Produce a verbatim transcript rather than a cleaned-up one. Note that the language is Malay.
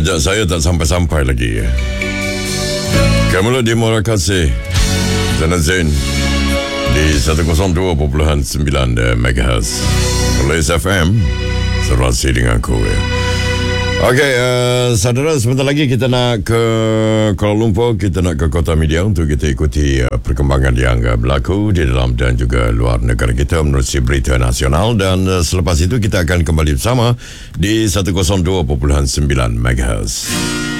Ajak saya tak sampai-sampai lagi. Kamulah di Muara Kasih Zainal Zain di seratus dua perpuluhan sembilan megahertz Oleh F M serasi denganku ya. Okey, uh, saudara, sebentar lagi kita nak ke Kuala Lumpur, kita nak ke Kota Media untuk kita ikuti uh, perkembangan yang uh, berlaku di dalam dan juga luar negara kita menerusi berita nasional, dan uh, selepas itu kita akan kembali bersama di seratus dua perpuluhan sembilan megahertz.